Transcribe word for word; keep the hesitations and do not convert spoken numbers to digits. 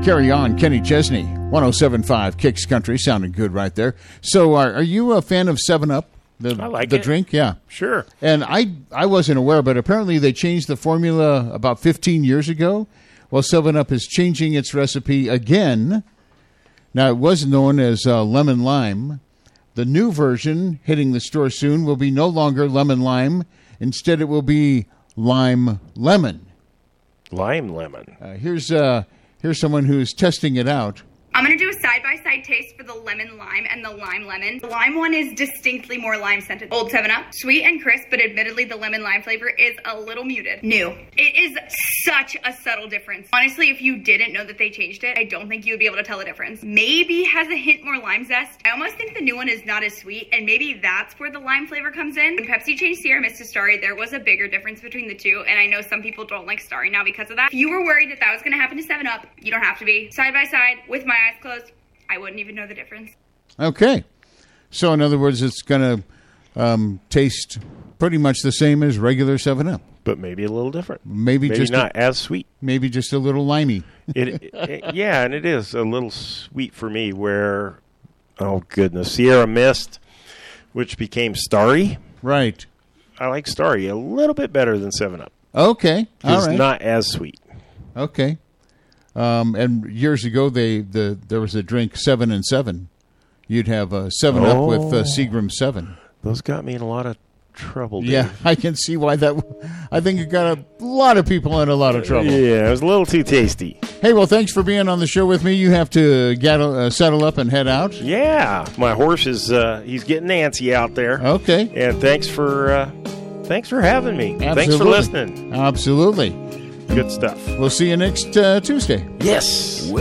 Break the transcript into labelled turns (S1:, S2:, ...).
S1: Carry on, Kenny Chesney, one oh seven point five Kicks Country. Sounded good right there. So are, are you a fan of seven up? The,
S2: I like
S1: the
S2: it.
S1: drink? Yeah.
S2: Sure.
S1: And I I wasn't aware, but apparently they changed the formula about fifteen years ago. Well, seven up is changing its recipe again. Now, it was known as uh, lemon lime. The new version hitting the store soon will be no longer lemon lime. Instead, it will be lime lemon.
S2: Lime lemon.
S1: Uh, here's uh, here's someone who's testing it out.
S3: I'm going to do a side-by-side taste for the lemon lime and the lime lemon. The lime one is distinctly more lime-scented. Old seven up, sweet and crisp, but admittedly the lemon lime flavor is a little muted. New. It is such a subtle difference. Honestly, if you didn't know that they changed it, I don't think you would be able to tell the difference. Maybe has a hint more lime zest. I almost think the new one is not as sweet, and maybe that's where the lime flavor comes in. When Pepsi changed Sierra Mist to Starry, there was a bigger difference between the two, and I know some people don't like Starry now because of that. If you were worried that that was going to happen to seven up, you don't have to be. Side-by-side, with my eyes closed, I wouldn't even know the difference.
S1: Okay. So, in other words, it's going to um, taste pretty much the same as regular seven up.
S2: But maybe a little different.
S1: Maybe,
S2: maybe
S1: just
S2: not
S1: a,
S2: as sweet.
S1: Maybe just a little limey.
S2: it, it, yeah, and it is a little sweet for me where, oh, goodness, Sierra Mist, which became Starry.
S1: Right.
S2: I like Starry a little bit better than seven up.
S1: Okay. All
S2: It's
S1: right.
S2: not as sweet.
S1: Okay. Um, and years ago, they the there was a drink seven and seven. You'd have a seven up
S2: Oh.
S1: with uh, Seagram seven.
S2: Those got me in a lot of trouble. Dave.
S1: Yeah, I can see why that. I think it got a lot of people in a lot of trouble.
S2: Yeah, it was a little too tasty.
S1: Hey, well, thanks for being on the show with me. You have to get, uh, settle up and head out.
S2: Yeah, my horse is uh, he's getting antsy out there.
S1: Okay.
S2: And thanks for uh, thanks for having me.
S1: Absolutely.
S2: Thanks for listening.
S1: Absolutely.
S2: Good stuff.
S1: We'll see you next uh, Tuesday.
S2: Yes.